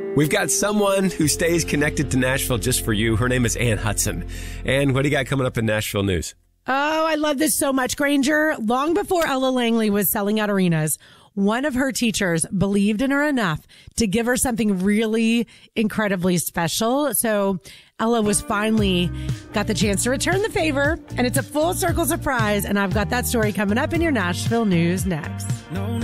We've got someone who stays connected to Nashville just for you. Her name is Ann Hudson. And what do you got coming up in Nashville news? Oh, I love this so much, Granger. Long before Ella Langley was selling out arenas, one of her teachers believed in her enough to give her something really incredibly special. So Ella was finally got the chance to return the favor, and it's a full circle surprise. And I've got that story coming up in your Nashville news next.